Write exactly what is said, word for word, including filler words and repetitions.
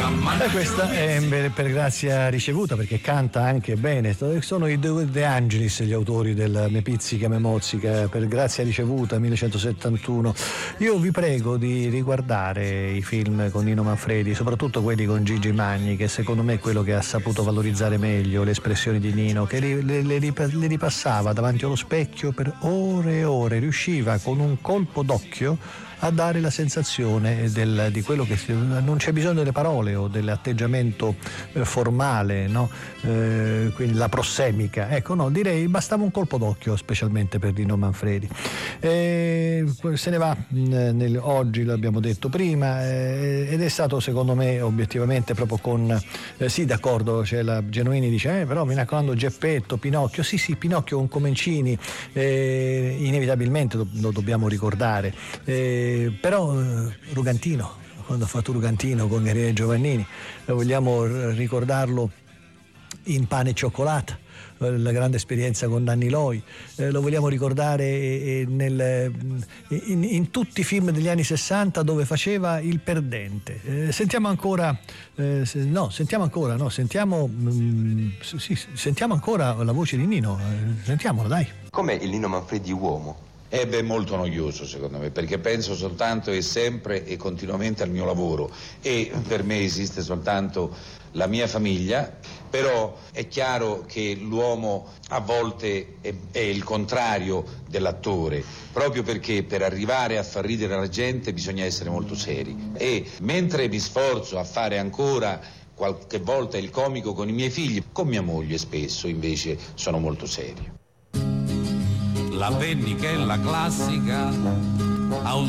E questa è per grazia ricevuta, perché canta anche bene. Sono i De Angelis gli autori del Me pizzica me mozzica, per grazia ricevuta millenovecentosettantuno. Io vi prego di riguardare i film con Nino Manfredi, soprattutto quelli con Gigi Magni, che secondo me è quello che ha saputo valorizzare meglio le espressioni di Nino, che le, le, le ripassava davanti allo specchio per ore e ore, riusciva con un colpo d'occhio a dare la sensazione del, di quello che si, non c'è bisogno delle parole o dell'atteggiamento eh, formale, no? Eh, quindi la prossemica, ecco, no, direi bastava un colpo d'occhio, specialmente per Nino Manfredi. Eh, se ne va nel, oggi, l'abbiamo detto prima, eh, ed è stato secondo me obiettivamente proprio con eh, sì, d'accordo, c'è la Genuini dice eh, però mi raccomando Geppetto, Pinocchio, sì sì, Pinocchio con Comencini, eh, inevitabilmente lo, lo dobbiamo ricordare, eh, però eh, Rugantino, quando ha fatto Rugantino con Gabriele Giovannini, eh, vogliamo ricordarlo in Pane e Cioccolata, eh, la grande esperienza con Nanni Loi, eh, lo vogliamo ricordare eh, nel, in, in tutti i film degli anni sessanta dove faceva il perdente. Eh, sentiamo ancora eh, se, no, sentiamo ancora no, sentiamo mm, sì, sentiamo ancora la voce di Nino, eh, sentiamola, dai. Com'è il Nino Manfredi uomo? Eh beh, molto noioso secondo me, perché penso soltanto e sempre e continuamente al mio lavoro, e per me esiste soltanto la mia famiglia. Però è chiaro che l'uomo a volte è, è il contrario dell'attore, proprio perché per arrivare a far ridere la gente bisogna essere molto seri, e mentre mi sforzo a fare ancora qualche volta il comico con i miei figli, con mia moglie spesso invece sono molto serio. La Penny, che è la classica